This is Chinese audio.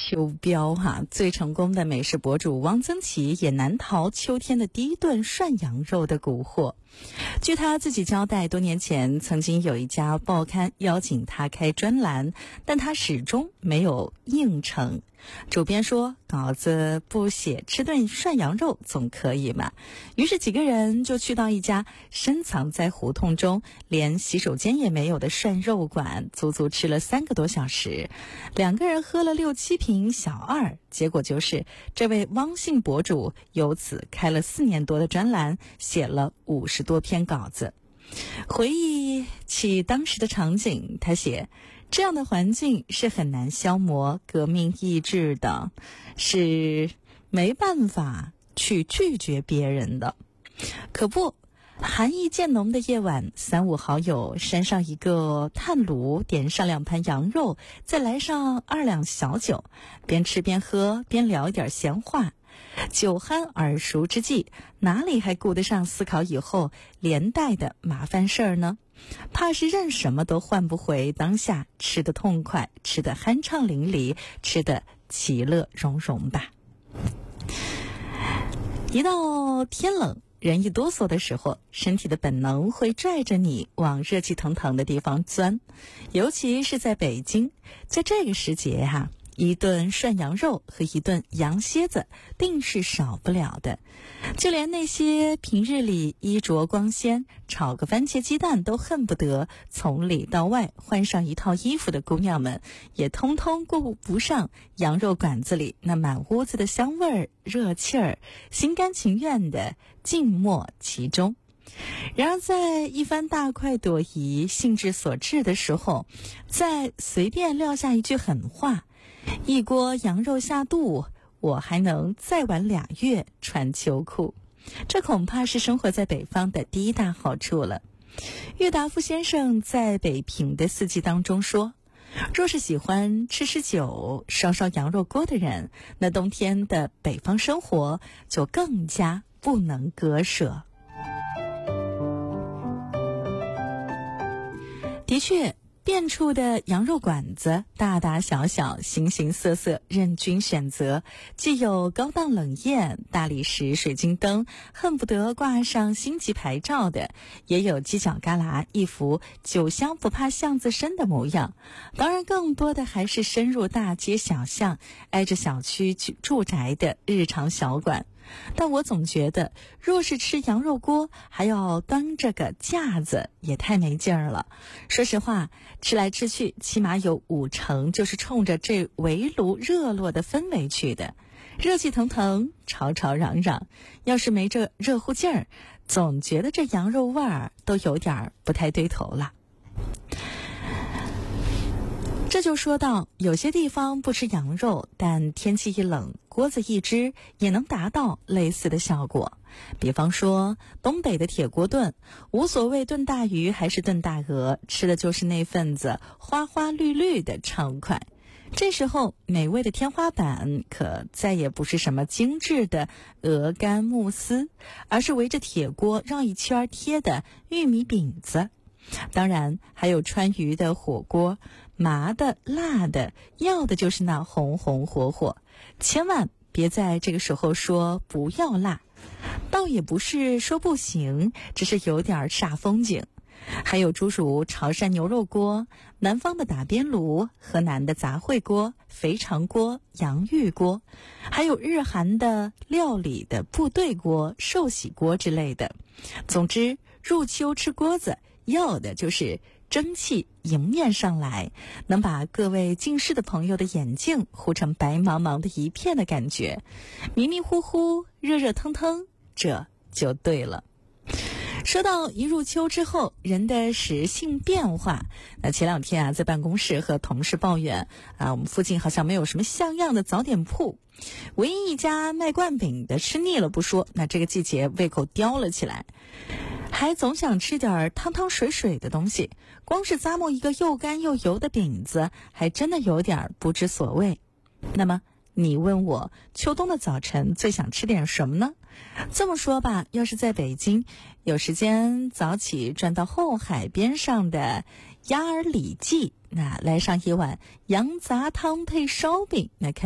秋膘最成功的美食博主汪曾祺也难逃秋天的第一顿涮羊肉的蛊惑。据他自己交代，多年前曾经有一家报刊邀请他开专栏，但他始终没有应承。主编说，稿子不写，吃顿涮羊肉总可以嘛。于是几个人就去到一家深藏在胡同中连洗手间也没有的涮肉馆，足足吃了3个多小时，2个人喝了6、7瓶小二，结果就是这位汪姓博主由此开了4年多的专栏，写了50多篇稿子。回忆起当时的场景，他写，这样的环境是很难消磨革命意志的，是没办法去拒绝别人的。可不，寒意渐浓的夜晚，3、5好友山上一个炭炉，点上2盘羊肉，再来上2两小酒，边吃边喝边聊一点闲话。酒酣耳熟之际，哪里还顾得上思考以后连带的麻烦事儿呢？怕是任什么都换不回当下吃得痛快，吃得酣畅淋漓，吃得其乐融融吧。一到天冷，人一哆嗦的时候，身体的本能会拽着你往热气腾腾的地方钻，尤其是在北京，在这个时节一顿涮羊肉和一顿羊蝎子定是少不了的。就连那些平日里衣着光鲜，炒个番茄鸡蛋都恨不得从里到外换上一套衣服的姑娘们，也通通顾不上羊肉馆子里那满屋子的香味儿、热气儿，心甘情愿地静默其中。然而在一番大快朵颐、兴致所致的时候，再随便撂下一句狠话，一锅羊肉下肚，我还能再玩2月穿秋裤。这恐怕是生活在北方的第一大好处了。郁达夫先生在北平的4季当中说，若是喜欢吃酒、烧羊肉锅的人，那冬天的北方生活就更加不能割舍。的确，遍处的羊肉馆子大大小小、形形色色，任君选择，既有高档冷艳、大理石水晶灯，恨不得挂上星级牌照的，也有犄角旮旯一副酒香不怕巷子深的模样。当然更多的还是深入大街小巷，挨着小区住宅的日常小馆。但我总觉得，若是吃羊肉锅还要端着个架子，也太没劲儿了。说实话，吃来吃去，起码有5成就是冲着这围炉热络的氛围去的。热气腾腾，吵吵嚷嚷，要是没这热乎劲儿，总觉得这羊肉味儿都有点不太对头了。这就说到，有些地方不吃羊肉，但天气一冷，锅子一支也能达到类似的效果。比方说东北的铁锅炖，无所谓炖大鱼还是炖大鹅，吃的就是那份子花花绿绿的畅快。这时候美味的天花板可再也不是什么精致的鹅肝慕斯，而是围着铁锅绕一圈贴的玉米饼子。当然还有川渝的火锅，麻的、辣的，要的就是那红红火火。千万别在这个时候说不要辣，倒也不是说不行，只是有点煞风景。还有诸如潮汕牛肉锅、南方的打边炉、河南的杂烩锅、肥肠锅、洋芋锅，还有日韩的料理的部队锅、寿喜锅之类的。总之，入秋吃锅子要的就是蒸汽迎面上来，能把各位近视的朋友的眼睛糊成白茫茫的一片的感觉，迷迷糊糊、热热腾腾，这就对了。说到一入秋之后人的食性变化，那前2天在办公室和同事抱怨我们附近好像没有什么像样的早点铺，唯一一家卖灌饼的吃腻了不说，那这个季节胃口叼了起来，还总想吃点汤汤水水的东西，光是咂摸一个又干又油的饼子，还真的有点不知所谓。那么你问我秋冬的早晨最想吃点什么呢？这么说吧，要是在北京有时间早起转到后海边上的鸭儿里记，那来上一碗羊杂汤配烧饼，那